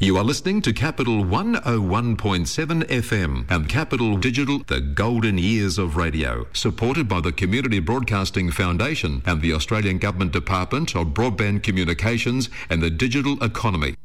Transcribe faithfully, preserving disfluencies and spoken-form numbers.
You are listening to Capital one oh one point seven F M and Capital Digital, the golden years of radio, supported by the Community Broadcasting Foundation and the Australian Government Department of Broadband Communications and the Digital Economy.